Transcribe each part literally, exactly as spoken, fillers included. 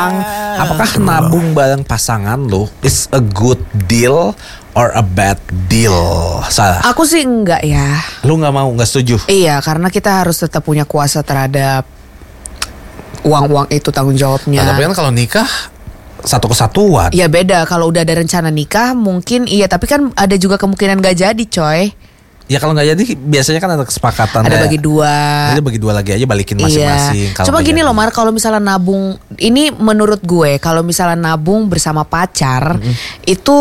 tentang apakah nabung bareng pasangan lo is a good deal or a bad deal. Salah. Aku sih enggak ya. Lu nggak mau, nggak setuju? Iya, karena kita harus tetap punya kuasa terhadap uang-uang itu, tanggung jawabnya. Nah, tapi kan kalau nikah satu kesatuan. Iya beda. Kalau udah ada rencana nikah mungkin iya, tapi kan ada juga kemungkinan gak jadi, coy. Ya kalau nggak jadi biasanya kan ada kesepakatan. Ada kayak, bagi dua. Jadi bagi dua lagi aja, balikin masing-masing. Iya. Cuma gini loh Mar, kalau misalnya nabung, ini menurut gue kalau misalnya nabung bersama pacar mm-hmm. itu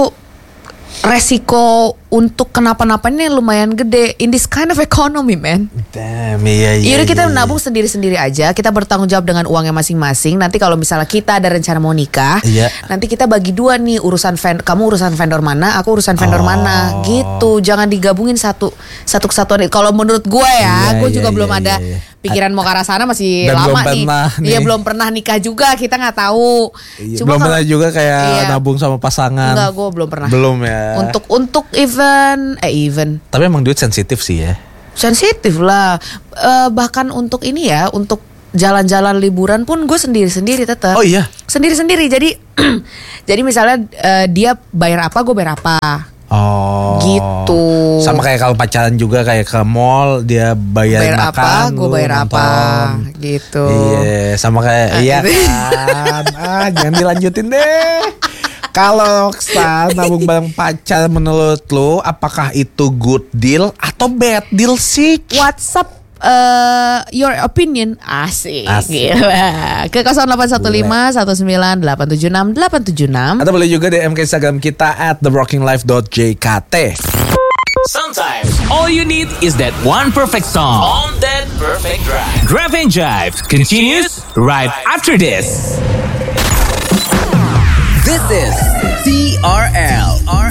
resiko untuk kenapa-napa ini lumayan gede in this kind of economy, man. Damn, iya iya. Yaudah kita iya, nabung iya. sendiri-sendiri aja. Kita bertanggung jawab dengan uangnya masing-masing. Nanti kalau misalnya kita ada rencana mau nikah, iya. nanti kita bagi dua nih urusan vendor. Kamu urusan vendor mana, aku urusan vendor oh. mana, gitu. Jangan digabungin satu satu kesatuan. Kalau menurut gue ya, iya, gue iya, juga iya, belum iya, ada iya. pikiran mau ke arah sana, masih Dan lama belum nih. nih. Iya belum pernah nikah juga, kita nggak tahu. Iya, Cuma belum kalau, pernah juga kayak iya. nabung sama pasangan. Enggak, gue belum pernah. Belum ya. Untuk untuk event, eh event. Tapi emang duit sensitif sih ya. Sensitif lah. Uh, bahkan untuk ini ya, untuk jalan-jalan liburan pun gue sendiri-sendiri tetap. Oh iya. Sendiri-sendiri. Jadi, jadi misalnya uh, dia bayar apa, gue bayar apa. Oh. Gitu. Sama kayak kalau pacaran juga, kayak ke mall dia bayar, bayar makan, apa, gue bayar nonton. apa. Gitu. Iya, sama kayak uh, iya kan. Ah, jangan dilanjutin deh. Kalau Oksan nabung bareng pacar, menurut lo apakah itu good deal atau bad deal sih? What's up? Uh, your opinion. Asik, Asik. Gila. Ke nol delapan satu lima satu sembilan delapan tujuh enam delapan tujuh enam. Atau boleh juga D M ke Instagram kita at the rocking life dot j k t. Sometimes all you need is that one perfect song on that perfect drive. Drive and Jive continues right after this. This is T R L